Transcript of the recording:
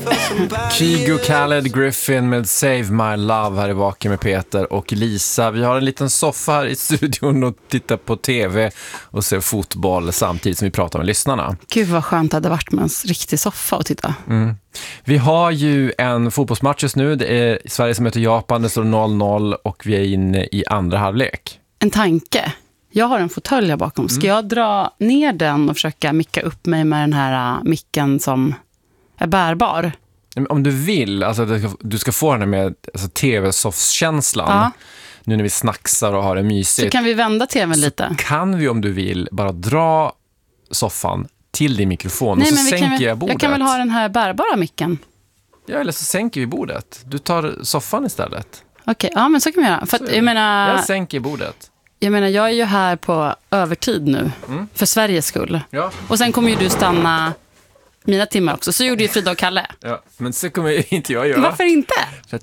Kygo, Khaled, Griffin med Save My Love här i Vaken med Peter och Lisa. Vi har en liten soffa här i studion och tittar på tv och ser fotboll samtidigt som vi pratar med lyssnarna. Gud vad skönt det hade varit med en riktig soffa att titta. Vi har ju en fotbollsmatch just nu. Det är Sverige som möter Japan, det står 0-0 och vi är inne i andra halvlek. En tanke. Jag har en fåtölj här bakom. Ska jag dra ner den och försöka micka upp mig med den här micken som är bärbar? Om du vill, alltså du ska få den med alltså, tv-soffskänslan. Ja. Nu när vi snacksar och har det mysigt. Så kan vi vända tvn lite. Kan vi, om du vill, bara dra soffan till din mikrofon och så sänker jag bordet. Jag kan väl ha den här bärbara micken? Ja, eller så sänker vi bordet. Du tar soffan istället. Okej, ja men så kan vi göra. För att, jag sänker bordet. Jag är ju här på övertid nu. För Sveriges skull. Ja. Och sen kommer ju du stanna mina timmar också. Så gjorde ju Frida och Kalle. Ja, men så kommer inte jag göra. Varför inte? För att